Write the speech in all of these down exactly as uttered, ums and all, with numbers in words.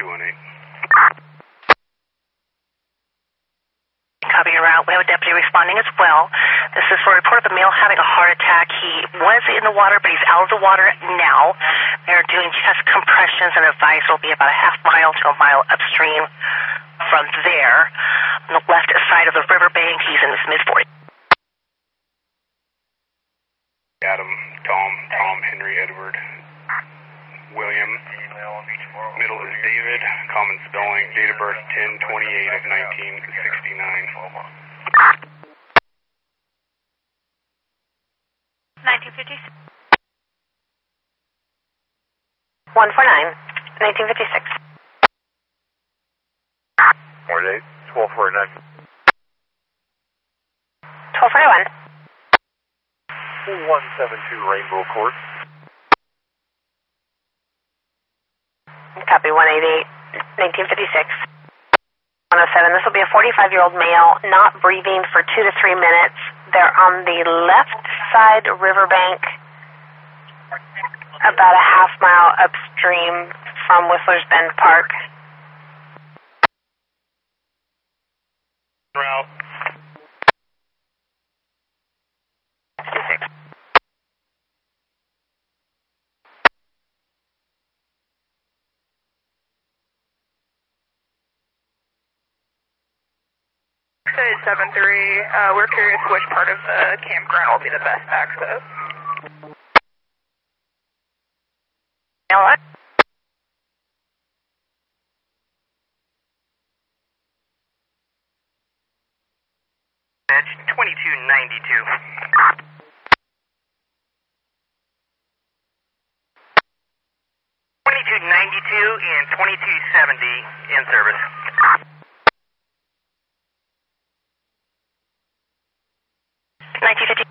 two one eight. Copy your route. We have a deputy responding as well. This is for a report of a male having a heart attack. He was in the water, but he's out of the water now. They're doing chest compressions and advice will be about a half mile to a mile upstream from there. On the left side of the riverbank, he's in his mid-forties. Adam, Tom, Tom, Henry, Edward, William. Middle is David. Common spelling. Date of birth ten twenty-eight of nineteen sixty-nine. nineteen fifty-six. one forty-nine. nineteen fifty-six. More date. twelve forty-nine. twelve forty-one. one seventy-two Rainbow Court. Copy one eighty-eight, nineteen fifty-six. one oh seven, this will be a forty-five-year-old male, not breathing for two to three minutes. They're on the left side riverbank, about a half mile upstream from Whistler's Bend Park. Route. sixty-six. seven three, uh, we're curious which part of the campground will be the best access. Now what? Edge twenty-two ninety-two. twenty-two ninety-two and twenty-two seventy in service. nineteen fifty.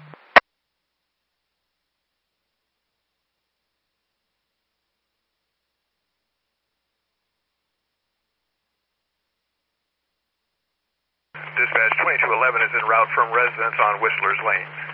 Dispatch twenty-two eleven is en route from residence on Whistler's Lane.